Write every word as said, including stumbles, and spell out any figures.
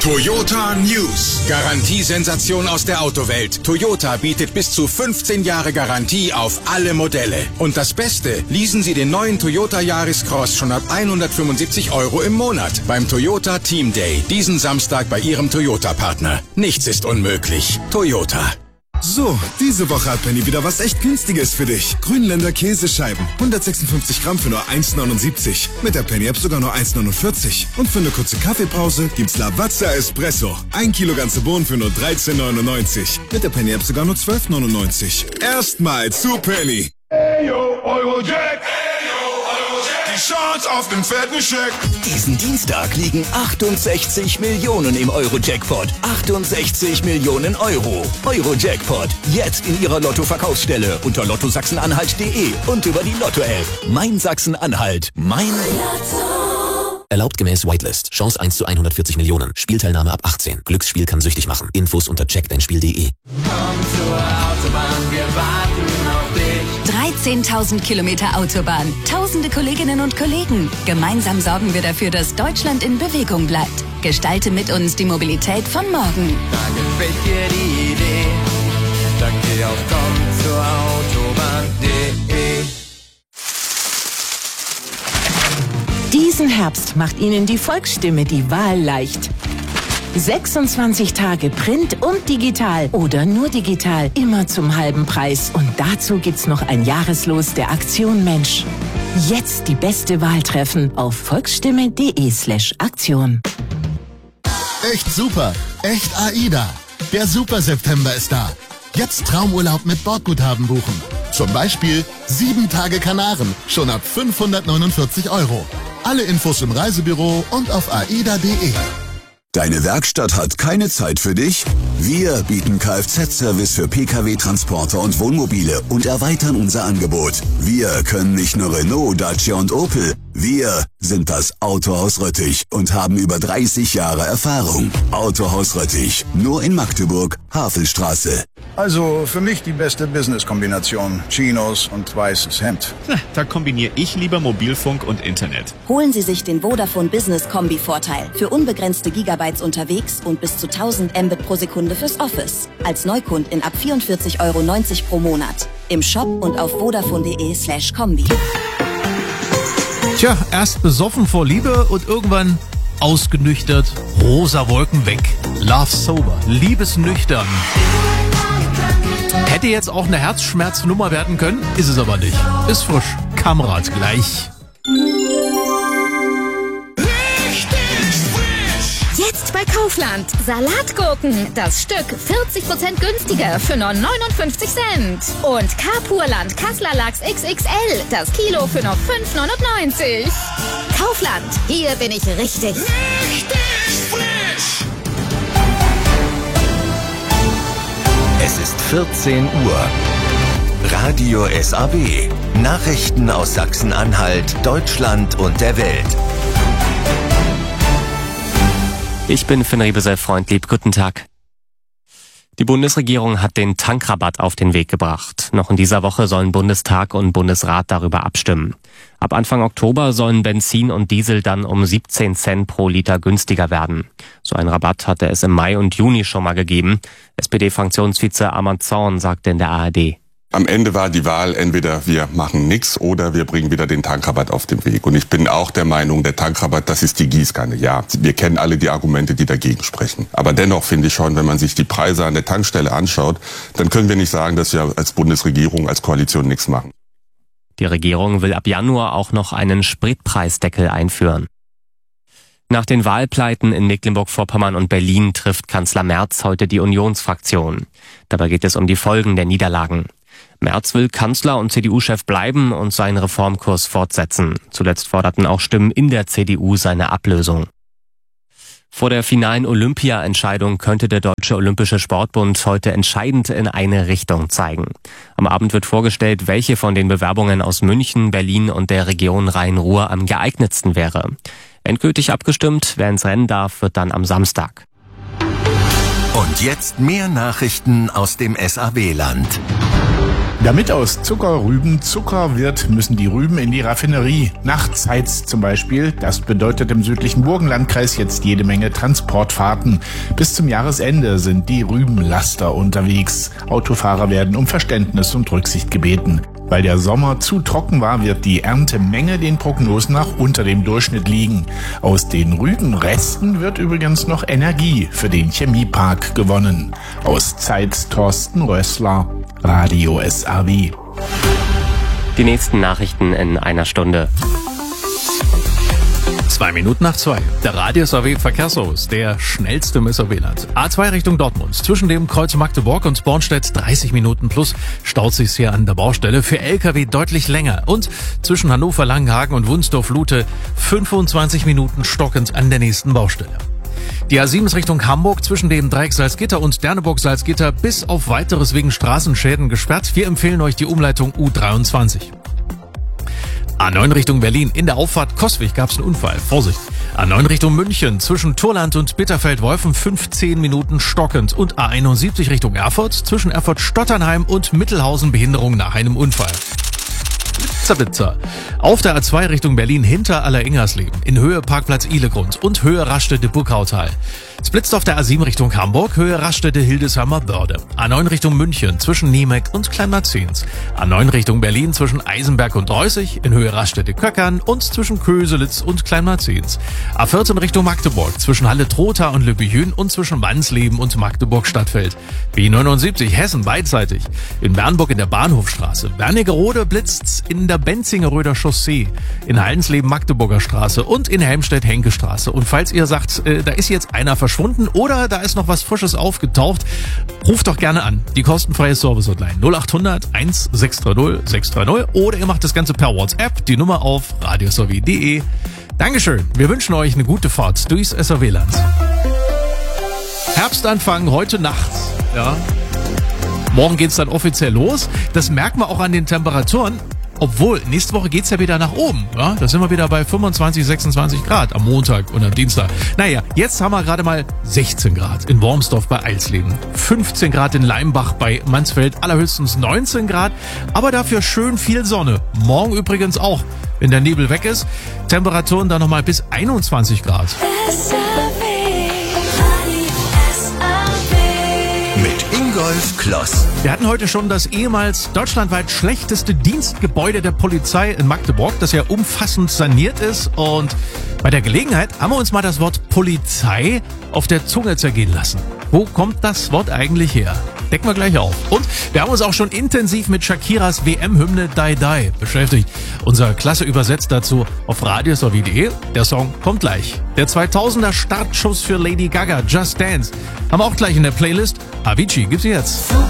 Toyota News. Garantiesensation aus der Autowelt. Toyota bietet bis zu fünfzehn Jahre Garantie auf alle Modelle. Und das Beste, leasen Sie den neuen Toyota Yaris Cross schon ab hundertfünfundsiebzig Euro im Monat beim Toyota Team Day. Diesen Samstag bei Ihrem Toyota-Partner. Nichts ist unmöglich. Toyota. So, diese Woche hat Penny wieder was echt Günstiges für dich. Grünländer Käsescheiben. hundertsechsundfünfzig Gramm für nur eins neunundsiebzig. Mit der Penny-App sogar nur eins neunundvierzig. Und für eine kurze Kaffeepause gibt's Lavazza Espresso. Ein Kilo ganze Bohnen für nur dreizehn neunundneunzig. Mit der Penny-App sogar nur zwölf neunundneunzig. Erstmal zu Penny. Eyo, Eurojack. Die Chance auf den fetten Scheck. Diesen Dienstag liegen achtundsechzig Millionen im Euro-Jackpot. achtundsechzig Millionen Euro. Euro-Jackpot. Jetzt in Ihrer Lotto-Verkaufsstelle unter lotto sachsen-anhalt punkt de und über die Lotto-App. Mein Sachsen-Anhalt. Mein Lotto. Erlaubt gemäß Whitelist. Chance eins zu hundertvierzig Millionen. Spielteilnahme ab achtzehn. Glücksspiel kann süchtig machen. Infos unter check dein spiel punkt de. Komm zur Autobahn, wir warten auf dich. dreizehntausend Kilometer Autobahn. Tausende Kolleginnen und Kollegen. Gemeinsam sorgen wir dafür, dass Deutschland in Bewegung bleibt. Gestalte mit uns die Mobilität von morgen. Da gefällt dir die Idee. Dann geh auf komm zur Autobahn punkt de. Diesen Herbst macht Ihnen die Volksstimme die Wahl leicht. sechsundzwanzig Tage Print und digital oder nur digital, immer zum halben Preis. Und dazu gibt's noch ein Jahreslos der Aktion Mensch. Jetzt die beste Wahl treffen auf volksstimme punkt de slash Aktion. Echt super, echt AIDA. Der Super September ist da. Jetzt Traumurlaub mit Bordguthaben buchen. Zum Beispiel sieben Tage Kanaren, schon ab fünfhundertneunundvierzig Euro. Alle Infos im Reisebüro und auf aida punkt de. Deine Werkstatt hat keine Zeit für dich? Wir bieten Kfz-Service für Pkw-Transporter und Wohnmobile und erweitern unser Angebot. Wir können nicht nur Renault, Dacia und Opel. Wir sind das Autohaus Röttich und haben über dreißig Jahre Erfahrung. Autohaus Röttich, nur in Magdeburg, Havelstraße. Also für mich die beste Business-Kombination. Chinos und weißes Hemd. Da kombiniere ich lieber Mobilfunk und Internet. Holen Sie sich den Vodafone Business Kombi-Vorteil. Für unbegrenzte Gigabytes unterwegs und bis zu tausend Mbit pro Sekunde fürs Office. Als Neukundin ab vierundvierzig Euro neunzig pro Monat. Im Shop und auf vodafone punkt de slash kombi. Tja, erst besoffen vor Liebe und irgendwann ausgenüchtert, rosa Wolken weg. Love sober, liebesnüchtern. Hätte jetzt auch eine Herzschmerznummer werden können, ist es aber nicht. Ist frisch. Kamerad gleich. Jetzt bei Kaufland. Salatgurken. Das Stück vierzig Prozent günstiger für nur neunundfünfzig Cent. Und Kapurland Kassler Lachs X X L. Das Kilo für nur fünf neunundneunzig. Kaufland. Hier bin ich richtig. Richtig frisch. Es ist vierzehn Uhr. Radio S A B. Nachrichten aus Sachsen-Anhalt, Deutschland und der Welt. Ich bin Finn Rebesel-Freundlieb. Guten Tag. Die Bundesregierung hat den Tankrabatt auf den Weg gebracht. Noch in dieser Woche sollen Bundestag und Bundesrat darüber abstimmen. Ab Anfang Oktober sollen Benzin und Diesel dann um siebzehn Cent pro Liter günstiger werden. So einen Rabatt hatte es im Mai und Juni schon mal gegeben. S P D-Fraktionsvize Armand Zorn sagte in der A R D. Am Ende war die Wahl, entweder wir machen nichts oder wir bringen wieder den Tankrabatt auf den Weg. Und ich bin auch der Meinung, der Tankrabatt, das ist die Gießkanne. Ja, wir kennen alle die Argumente, die dagegen sprechen. Aber dennoch finde ich schon, wenn man sich die Preise an der Tankstelle anschaut, dann können wir nicht sagen, dass wir als Bundesregierung, als Koalition nichts machen. Die Regierung will ab Januar auch noch einen Spritpreisdeckel einführen. Nach den Wahlpleiten in Mecklenburg-Vorpommern und Berlin trifft Kanzler Merz heute die Unionsfraktion. Dabei geht es um die Folgen der Niederlagen. Merz will Kanzler und C D U-Chef bleiben und seinen Reformkurs fortsetzen. Zuletzt forderten auch Stimmen in der C D U seine Ablösung. Vor der finalen Olympia-Entscheidung könnte der Deutsche Olympische Sportbund heute entscheidend in eine Richtung zeigen. Am Abend wird vorgestellt, welche von den Bewerbungen aus München, Berlin und der Region Rhein-Ruhr am geeignetsten wäre. Endgültig abgestimmt, wer ins Rennen darf, wird dann am Samstag. Und jetzt mehr Nachrichten aus dem S A B-Land. Damit aus Zuckerrüben Zucker wird, müssen die Rüben in die Raffinerie. Nachts heizt zum Beispiel. Das bedeutet im südlichen Burgenlandkreis jetzt jede Menge Transportfahrten. Bis zum Jahresende sind die Rübenlaster unterwegs. Autofahrer werden um Verständnis und Rücksicht gebeten. Weil der Sommer zu trocken war, wird die Erntemenge den Prognosen nach unter dem Durchschnitt liegen. Aus den Rübenresten wird übrigens noch Energie für den Chemiepark gewonnen. Aus Zeitz Thorsten Rössler, Radio S R W. Die nächsten Nachrichten in einer Stunde. Zwei Minuten nach zwei. Der Radio S R W Verkehrsservice, der schnellste im S R W-Land. A zwei Richtung Dortmund. Zwischen dem Kreuz Magdeburg und Bornstedt dreißig Minuten plus staut sich's hier an der Baustelle. Für L K W deutlich länger. Und zwischen Hannover, Langenhagen und Wunsdorf-Lute fünfundzwanzig Minuten stockend an der nächsten Baustelle. Die A sieben ist Richtung Hamburg zwischen dem Dreieck Salzgitter und Derneburg-Salzgitter bis auf weiteres wegen Straßenschäden gesperrt. Wir empfehlen euch die Umleitung U dreiundzwanzig. A neun Richtung Berlin. In der Auffahrt Coswig gab es einen Unfall. Vorsicht. A neun Richtung München. Zwischen Turland und Bitterfeld-Wolfen fünfzehn Minuten stockend. Und A einundsiebzig Richtung Erfurt. Zwischen Erfurt-Stotternheim und Mittelhausen Behinderung nach einem Unfall. Blitzer, Blitzer. Auf der A zwei Richtung Berlin hinter Aller-Ingersleben. In Höhe Parkplatz Ihlegrund und Höhe Raststätte-Burgautal. Es blitzt auf der A sieben Richtung Hamburg, Höhe Raststätte-Hildesheimer-Börde. A neun Richtung München zwischen Niemeck und Kleinmarzens. A neun Richtung Berlin zwischen Eisenberg und Reußig, in Höhe Raststätte-Köckern und zwischen Köselitz und Kleinmarzens. A vierzehn Richtung Magdeburg zwischen Halle-Trotha und Lübbehün und zwischen Wandsleben und Magdeburg-Stadtfeld. B neunundsiebzig Hessen beidseitig. In Bernburg in der Bahnhofstraße. Wernigerode blitzt's in der Benzingeröder Chaussee. In Hallensleben Magdeburger Straße und in Helmstedt-Henke-Straße. Und falls ihr sagt, äh, da ist jetzt einer verschwunden oder da ist noch was Frisches aufgetaucht, ruft doch gerne an. Die kostenfreie Service-Hotline null acht hundert eins sechs drei null sechs drei null oder ihr macht das Ganze per WhatsApp, die Nummer auf radio s r w punkt d e. Dankeschön. Wir wünschen euch eine gute Fahrt durchs S R W-Land. Herbstanfang heute Nacht. Ja. Morgen geht's dann offiziell los. Das merken wir auch an den Temperaturen. Obwohl, nächste Woche geht's ja wieder nach oben. Ja, da sind wir wieder bei fünfundzwanzig, sechsundzwanzig Grad am Montag und am Dienstag. Naja, jetzt haben wir gerade mal sechzehn Grad in Wormsdorf bei Eilsleben. fünfzehn Grad in Leimbach bei Mansfeld, allerhöchstens neunzehn Grad. Aber dafür schön viel Sonne. Morgen übrigens auch, wenn der Nebel weg ist. Temperaturen dann nochmal bis einundzwanzig Grad. Mit Ingolf Kloss. Wir hatten heute schon das ehemals deutschlandweit schlechteste Dienstgebäude der Polizei in Magdeburg, das ja umfassend saniert ist. Und bei der Gelegenheit haben wir uns mal das Wort Polizei auf der Zunge zergehen lassen. Wo kommt das Wort eigentlich her? Decken wir gleich auf. Und wir haben uns auch schon intensiv mit Shakiras W M-Hymne Die Die beschäftigt. Unser Klasse übersetzt dazu auf radio s r w punkt d e. Der Song kommt gleich. Der zweitausender Startschuss für Lady Gaga, Just Dance. Haben wir auch gleich in der Playlist. Avicii gibt's jetzt.